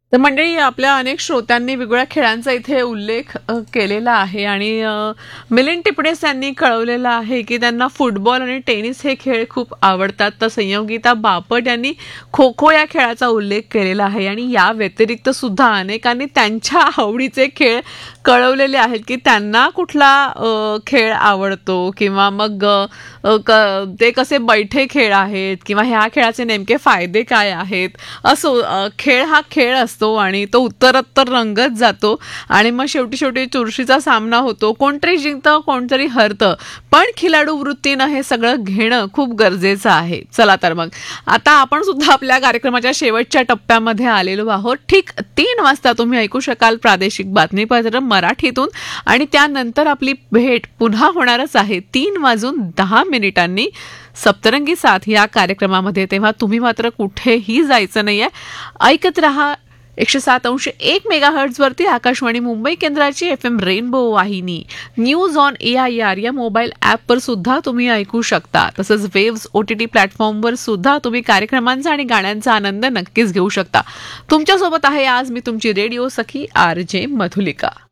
तर मंडळी, आपल्या अनेक श्रोत्यांनी वेगवेगळ्या खेळांचा इथे उल्लेख केलेला आहे आणि मिलिंद टिपणेस यांनी कळवलेलं आहे की त्यांना फुटबॉल आणि टेनिस हे खेळ खूप आवडतात. तर संयोगिता बापट यांनी खो खो या खेळाचा उल्लेख केलेला आहे आणि या व्यतिरिक्त सुद्धा अनेकांनी त्यांच्या आवडीचे खेळ कळवलेले आहेत की त्यांना कुठला खेळ आवडतो किंवा मग ते कसे बैठे खेळ आहेत किंवा ह्या खेळाचे नेमके फायदे काय आहेत. असो, खेळ हा खेळ असतो आणि तो उत्तरोत्तर रंगत जातो आणि मग शेवटी शेवटी चुरशीचा सामना होतो. कोणतरी जिंकतं, कोणतरी हरतं, पण खिलाडू वृत्तीनं हे सगळं घेणं खूप गरजेचं आहे. चला तर मग आता आपण सुद्धा आपल्या कार्यक्रमाच्या शेवटच्या टप्प्यामध्ये आलेलो आहोत. ठीक 3 वाजता तुम्ही ऐकू शकाल प्रादेशिक बातमीपत्र मराठीतून आणि त्यानंतर आपली भेट पुन्हा होणारच आहे 3:10 सप्तरंगी साथ या कार्यक्रमामध्ये. तेव्हा तुम्ही मात्र कुठेही जायचं नाहीये. ऐकत रहा 107.1 मेगाहर्ट्झ वरती आकाशवाणी मुंबई केंद्राची FM रेनबो वाहिनी. न्यूज ऑन AIR या मोबाईल ॲपवर सुद्धा तुम्ही ऐकू शकता. तसंच वेव्स OTT प्लॅटफॉर्मवर सुद्धा तुम्ही कार्यक्रमांचा आणि गाण्यांचा आनंद नक्कीच घेऊ शकता. तुमच्यासोबत आहे आज मी तुमची रेडिओ सखी RJ मधुलिका.